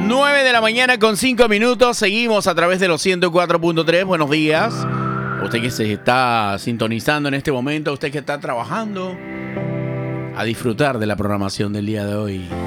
9 de la mañana con 5 minutos. Seguimos a través de los 104.3. Buenos días. Usted que se está sintonizando en este momento, usted que está trabajando, a disfrutar de la programación del día de hoy.